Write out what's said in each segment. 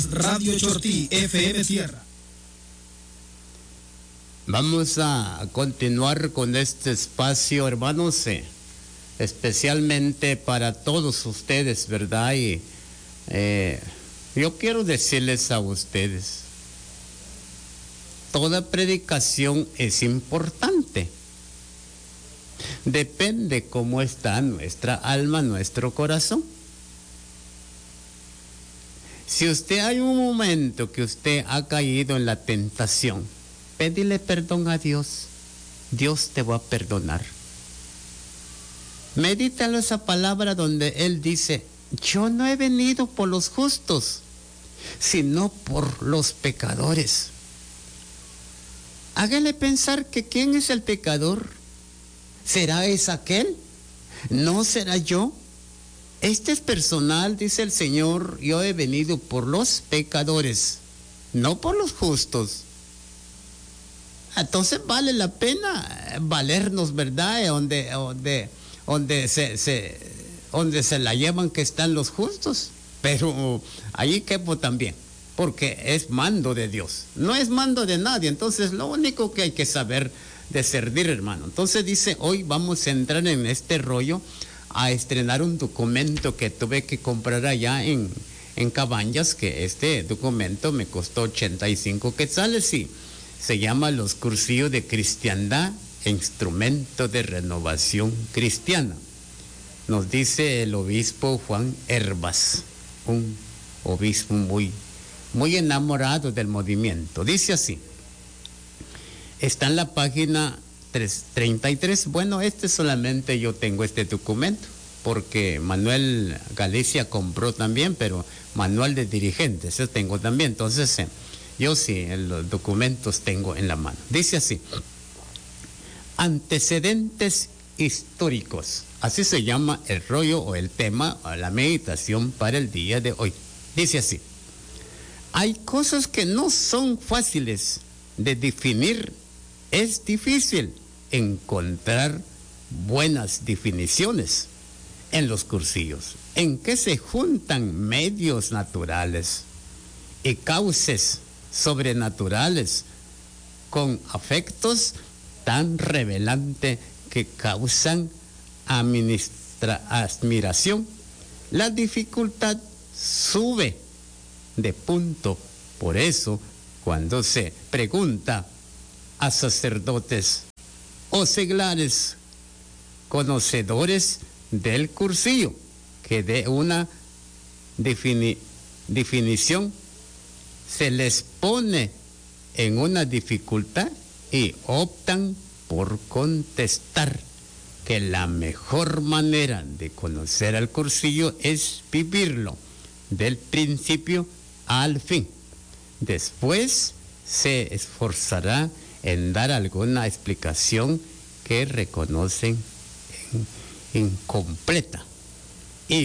Radio Chortí, FM Tierra. Vamos a continuar con este espacio, hermanos, especialmente para todos ustedes, ¿verdad? Y yo quiero decirles a ustedes, toda predicación es importante. Depende cómo está nuestra alma, nuestro corazón. Si usted hay un momento que usted ha caído en la tentación, pídele perdón a Dios. Dios te va a perdonar. Medítalo esa palabra donde Él dice, yo no he venido por los justos, sino por los pecadores. Hágale pensar que ¿quién es el pecador? ¿Será es aquel? ¿No será yo? Este es personal, dice el Señor, yo he venido por los pecadores, no por los justos. Entonces vale la pena valernos, ¿verdad? Donde se la llevan que están los justos. Pero allí quepo también, porque es mando de Dios, no es mando de nadie. Entonces lo único que hay que saber discernir, hermano. Entonces dice, hoy vamos a entrar en este rollo a estrenar un documento que tuve que comprar allá en Cabañas, que este documento me costó 85 quetzales y se llama Los Cursillos de Cristiandad, Instrumento de Renovación Cristiana. Nos dice el obispo Juan Hervas, un obispo muy enamorado del movimiento. Dice así, está en la página 33. Bueno, solamente yo tengo este documento, porque Manuel Galicia compró también, pero manual de dirigentes, yo tengo también. Entonces, yo sí, los documentos tengo en la mano. Dice así, antecedentes históricos. Así se llama el rollo o el tema o la meditación para el día de hoy. Dice así, hay cosas que no son fáciles de definir. Es difícil encontrar buenas definiciones en los cursillos, en que se juntan medios naturales y causas sobrenaturales con afectos tan revelantes que causan admiración. La dificultad sube de punto. Por eso, cuando se pregunta a sacerdotes o seglares conocedores del cursillo que de una definición, se les pone en una dificultad y optan por contestar que la mejor manera de conocer al cursillo es vivirlo del principio al fin. Después se esforzará en dar alguna explicación que reconocen incompleta y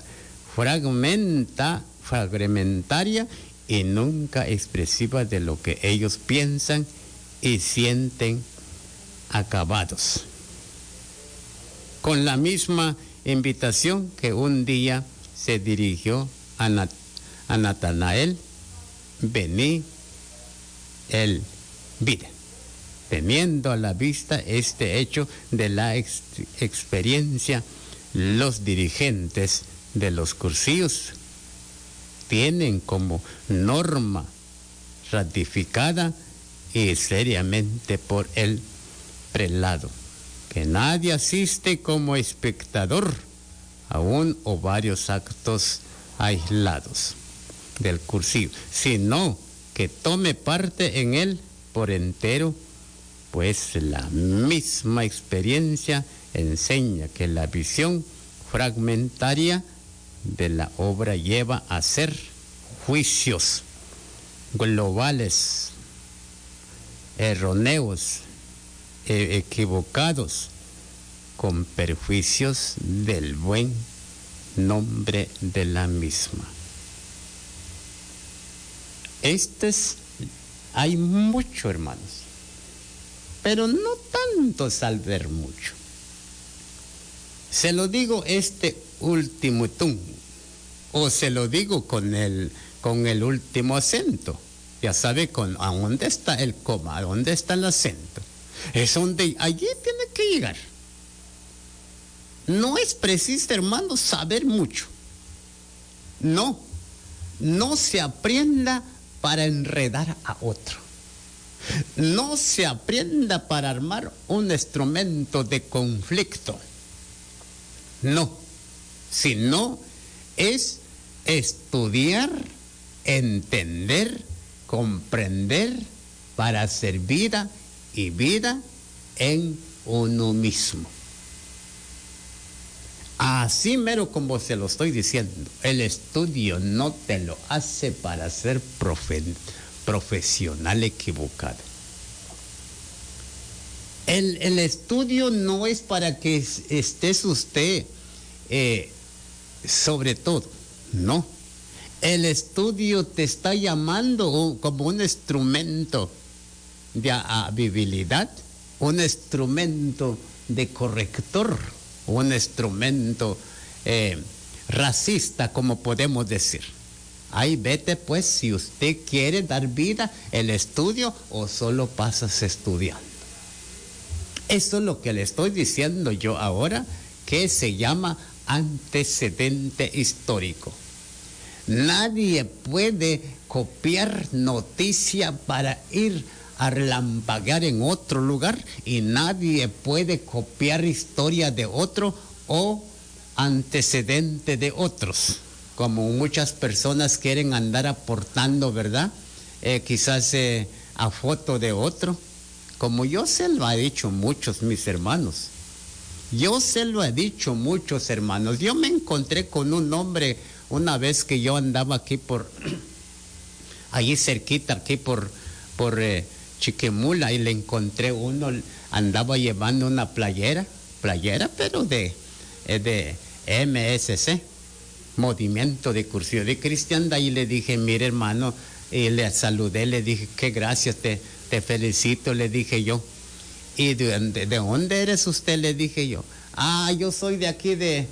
fragmentaria y nunca expresiva de lo que ellos piensan y sienten acabados. Con la misma invitación que un día se dirigió a Natanael, vení el vida. Teniendo a la vista este hecho de la experiencia, los dirigentes de los cursillos tienen como norma ratificada y seriamente por el prelado que nadie asiste como espectador a un o varios actos aislados del cursillo, sino que tome parte en él por entero, pues la misma experiencia enseña que la visión fragmentaria de la obra lleva a hacer juicios globales, erróneos, equivocados, con perjuicios del buen nombre de la misma. Hay mucho, hermanos, pero no tanto saber mucho. Se lo digo último o se lo digo con con el último acento. Ya sabe a dónde está el coma, a dónde está el acento. Es donde allí tiene que llegar. No es preciso, hermano, saber mucho. No se aprenda para enredar a otro. No se aprenda para armar un instrumento de conflicto. No, sino es estudiar, entender, comprender para hacer vida y vida en uno mismo. Así mero como se lo estoy diciendo, el estudio no te lo hace para ser profesional equivocado. El estudio no es para que estés usted sobre todo, no. El estudio te está llamando como un instrumento de habilidad, un instrumento de corrector, un instrumento racista, como podemos decir. Ahí vete pues si usted quiere dar vida el estudio o solo pasas estudiando. Eso es lo que le estoy diciendo yo ahora, que se llama antecedente histórico. Nadie puede copiar noticia para ir a relampaguear en otro lugar, y nadie puede copiar historia de otro o antecedente de otros, como muchas personas quieren andar aportando, ¿verdad? Quizás a foto de otro, como yo se lo he dicho muchos mis hermanos. Yo se lo he dicho muchos hermanos. Yo me encontré con un hombre una vez que yo andaba aquí allí cerquita, aquí por Chiquimula, y le encontré uno, andaba llevando una playera, pero de MSC, Movimiento de Cursillo de Cristiandad, y le dije, mire hermano, y le saludé, le dije, qué gracias, te felicito, le dije yo. ¿Y de dónde eres usted? Le dije yo. Yo soy de aquí de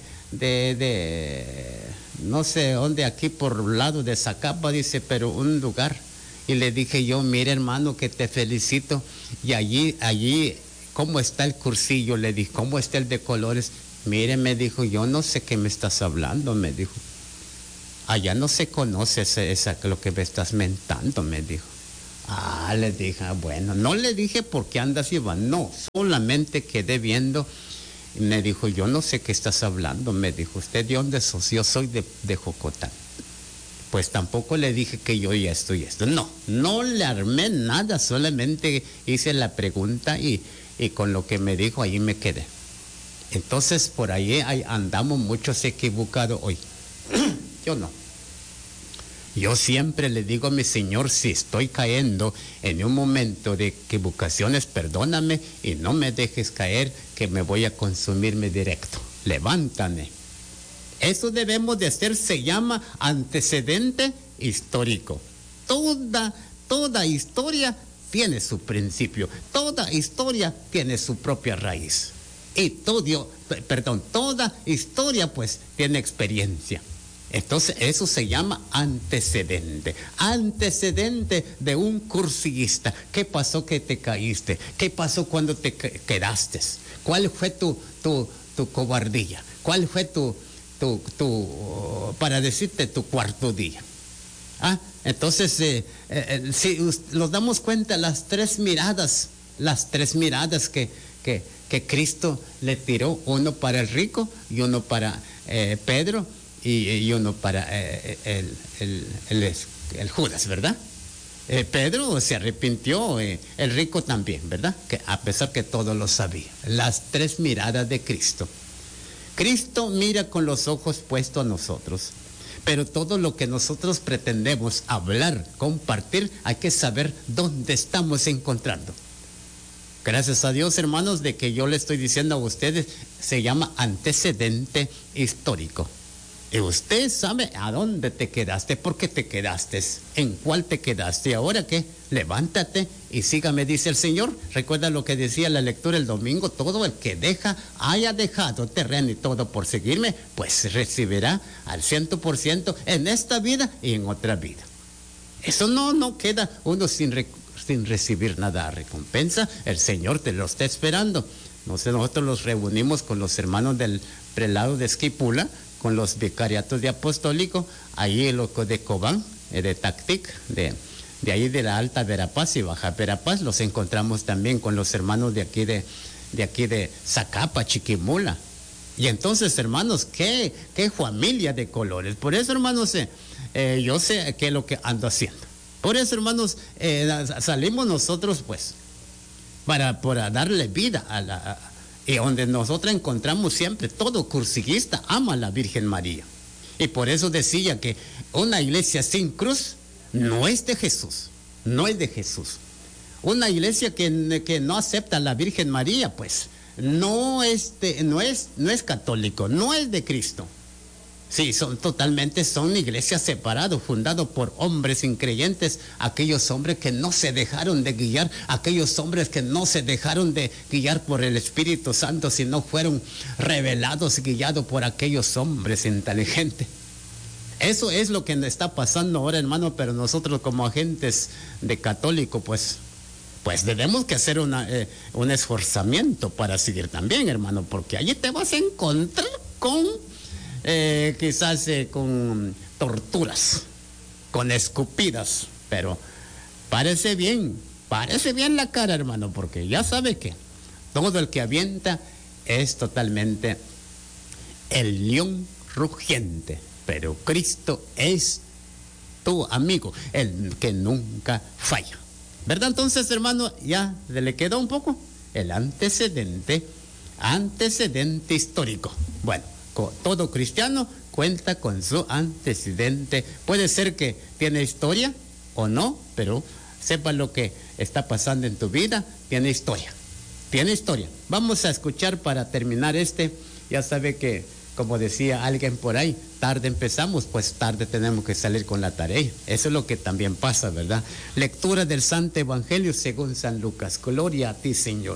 no sé dónde, aquí por el lado de Zacapa, dice, pero un lugar. Y le dije yo, mire hermano, que te felicito. Y allí, ¿cómo está el cursillo? Le dije, ¿cómo está el de colores? Mire, me dijo, yo no sé qué me estás hablando, me dijo. Allá no se conoce lo que me estás mentando, me dijo. Le dije, bueno, no le dije por qué andas llevando, no, solamente quedé viendo. Y me dijo, yo no sé qué estás hablando, me dijo, ¿usted de dónde sos? Yo soy de Jocotán. Pues tampoco le dije que yo ya estoy esto, no le armé nada, solamente hice la pregunta y con lo que me dijo ahí me quedé. Entonces por ahí andamos muchos equivocados hoy. Yo no. Yo siempre le digo a mi Señor, si estoy cayendo en un momento de equivocaciones, perdóname y no me dejes caer, que me voy a consumirme directo. Levántame. Eso debemos de hacer, se llama antecedente histórico. Toda historia tiene su principio, toda historia tiene su propia raíz. Y toda historia pues tiene experiencia. Entonces eso se llama antecedente de un cursillista. ¿Qué pasó que te caíste? ¿Qué pasó cuando te quedaste? ¿Cuál fue tu cobardía? ¿Cuál fue para decirte, tu cuarto día? Entonces si nos damos cuenta, las tres miradas que Cristo le tiró, uno para el rico y uno para Pedro y uno para el Judas, ¿verdad? Pedro se arrepintió, el rico también, ¿verdad? Que a pesar que todo lo sabía. Las tres miradas de Cristo. Cristo mira con los ojos puestos a nosotros, pero todo lo que nosotros pretendemos hablar, compartir, hay que saber dónde estamos encontrando. Gracias a Dios, hermanos, de que yo le estoy diciendo a ustedes, se llama antecedente histórico. Y usted sabe a dónde te quedaste, por qué te quedaste, en cuál te quedaste. Ahora qué, levántate y sígame, dice el Señor. Recuerda lo que decía la lectura el domingo: todo el que haya dejado terreno y todo por seguirme, pues recibirá al 100% en esta vida y en otra vida. Eso no queda uno sin recibir nada a recompensa. El Señor te lo está esperando. Nosotros los reunimos con los hermanos del prelado de Esquipula, con los vicariatos de apostólico, ahí el loco de Cobán, de Tactic, de ahí de la Alta Verapaz y Baja Verapaz. Los encontramos también con los hermanos de aquí de Zacapa, Chiquimula. Y entonces, hermanos, qué familia de colores. Por eso, hermanos, yo sé qué es lo que ando haciendo. Por eso, hermanos, salimos nosotros, pues, para darle vida y donde nosotros encontramos siempre, todo cursiguista ama a la Virgen María. Y por eso decía que una iglesia sin cruz no es de Jesús, no es de Jesús. Una iglesia que no acepta a la Virgen María, pues, no es católico, no es de Cristo. Sí, son iglesias separadas, fundadas por hombres increyentes, aquellos hombres que no se dejaron de guiar, aquellos hombres que no se dejaron de guiar por el Espíritu Santo, sino fueron revelados y guiados por aquellos hombres inteligentes. Eso es lo que nos está pasando ahora, hermano, pero nosotros como agentes de católico, pues debemos que hacer un esforzamiento para seguir también, hermano, porque allí te vas a encontrar con quizás con torturas, con escupidas, pero parece bien la cara, hermano, porque ya sabe que todo el que avienta es totalmente el león rugiente, pero Cristo es tu amigo, el que nunca falla, ¿verdad? Entonces, hermano, ya le quedó un poco el antecedente histórico. Bueno, todo cristiano cuenta con su antecedente. Puede ser que tiene historia o no, pero sepa lo que está pasando en tu vida, tiene historia. Vamos a escuchar para terminar ya sabe que, como decía alguien por ahí, tarde empezamos, pues tarde tenemos que salir con la tarea. Eso es lo que también pasa, ¿verdad? Lectura del Santo Evangelio según San Lucas. Gloria a ti, Señor.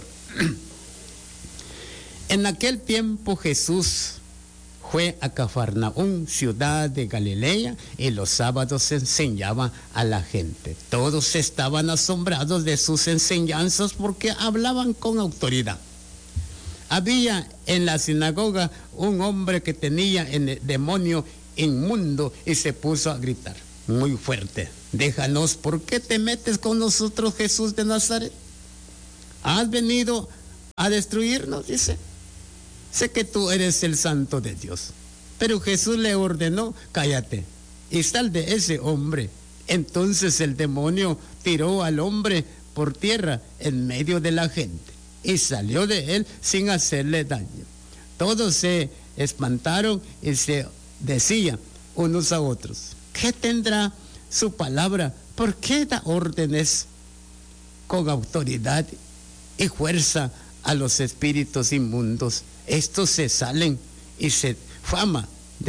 En aquel tiempo Jesús fue a Cafarnaúm, ciudad de Galilea, y los sábados enseñaba a la gente. Todos estaban asombrados de sus enseñanzas porque hablaban con autoridad. Había en la sinagoga un hombre que tenía el demonio inmundo y se puso a gritar muy fuerte: déjanos, ¿por qué te metes con nosotros, Jesús de Nazaret? ¿Has venido a destruirnos?, dice. Sé que tú eres el Santo de Dios. Pero Jesús le ordenó: cállate y sal de ese hombre. Entonces el demonio tiró al hombre por tierra en medio de la gente y salió de él sin hacerle daño. Todos se espantaron y se decían unos a otros: ¿qué tendrá su palabra? ¿Por qué da órdenes con autoridad y fuerza a los espíritus inmundos? Estos se salen y su fama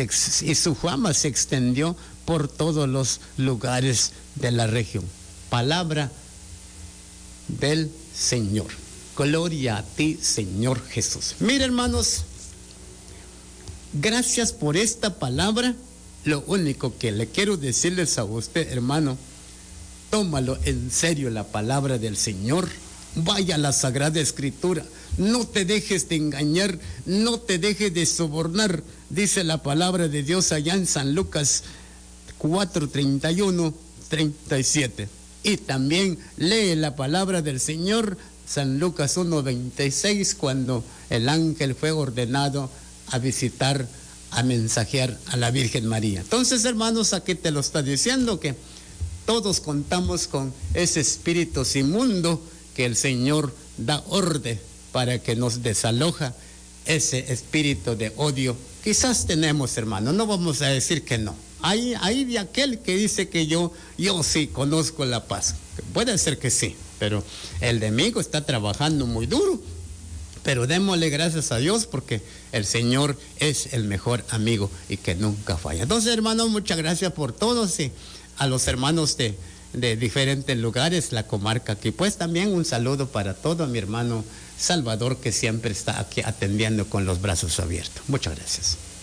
se extendió por todos los lugares de la región. Palabra del Señor. Gloria a ti, Señor Jesús. Mire, hermanos, gracias por esta palabra. Lo único que le quiero decirles a usted, hermano, tómalo en serio la palabra del Señor. Vaya a la Sagrada Escritura. No te dejes de engañar, no te dejes de sobornar. Dice la palabra de Dios allá en San Lucas 4:31, 37. Y también lee la palabra del Señor, San Lucas 1:26, cuando el ángel fue ordenado a visitar, a mensajear a la Virgen María. Entonces, hermanos, aquí te lo está diciendo que todos contamos con ese espíritu inmundo que el Señor da orden para que nos desaloja ese espíritu de odio. Quizás tenemos, hermano, no vamos a decir que no. Hay de aquel que dice que yo sí conozco la paz. Puede ser que sí, pero el enemigo está trabajando muy duro. Pero démosle gracias a Dios porque el Señor es el mejor amigo y que nunca falla. Entonces, hermanos, muchas gracias por todos y a los hermanos de diferentes lugares, la comarca aquí. Pues también un saludo para todo mi hermano Salvador, que siempre está aquí atendiendo con los brazos abiertos. Muchas gracias.